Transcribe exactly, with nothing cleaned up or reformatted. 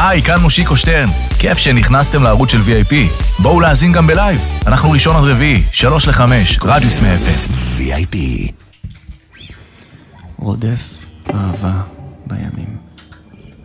היי, כאן מושיקו שטרן. כיף שנכנסתם לערוץ של וי איי פי. בואו להאזין גם בלייב. אנחנו ראשון עד רביעי, שלוש לחמש, רדיוס מאפן. וי איי פי. רודף אהבה בימים.